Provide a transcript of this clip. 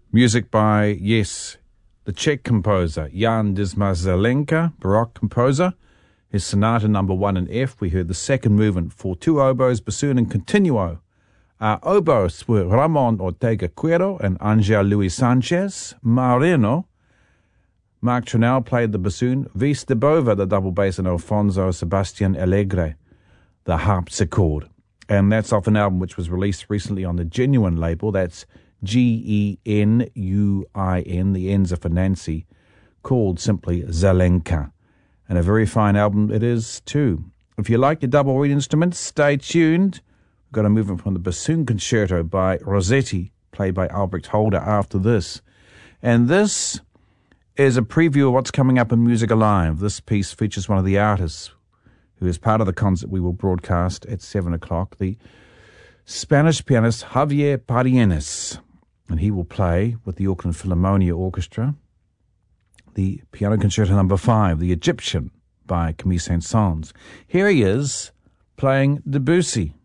Music by, yes, the Czech composer Jan Dysma-Zelenka, Baroque composer. His Sonata Number 1 in F. We heard the second movement for two oboes, bassoon and continuo. Oboes were Ramon Ortega Cuero and Angel Luis Sanchez. Moreno. Mark Trinell played the bassoon. Vis de Bova, the double bass, and Alfonso Sebastian Alegre, the harpsichord. And that's off an album which was released recently on the Genuine label. That's Genuin, the N's are for Nancy, called simply Zelenka. And a very fine album it is too. If you like your double reed instruments, stay tuned. We've got a movement from the Bassoon Concerto by Rossetti, played by Albrecht Holder after this. And this is a preview of what's coming up in Music Alive. This piece features one of the artists who is part of the concert we will broadcast at 7 o'clock, the Spanish pianist Javier Paredes. And he will play with the Auckland Philharmonia Orchestra the Piano Concerto Number 5, The Egyptian, by Camille Saint-Saëns. Here he is playing Debussy.